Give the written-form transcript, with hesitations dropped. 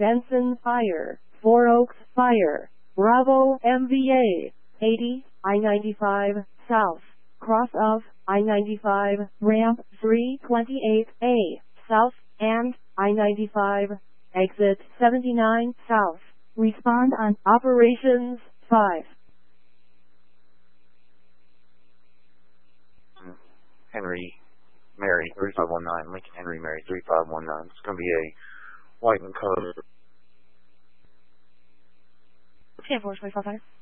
Benson Fire, Four Oaks Fire, Bravo MVA, 80, I-95, South, cross of I-95, ramp 328A, South, and I-95, exit 79, South. Respond on Operations 5. Henry Mary 3519, Lincoln Henry Mary 3519. It's going to be a white and color. 10-4, 25 fire.